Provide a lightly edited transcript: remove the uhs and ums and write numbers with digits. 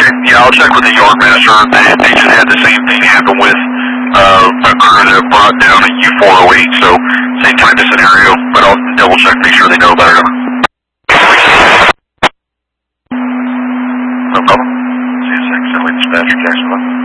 Yeah, I'll check with the yard master. They just had the same thing happen with a crew that brought down a U408, so same type of scenario, but I'll double check, make sure they know about it. No problem. See you in a sec. Send me dispatcher, Jacksonville.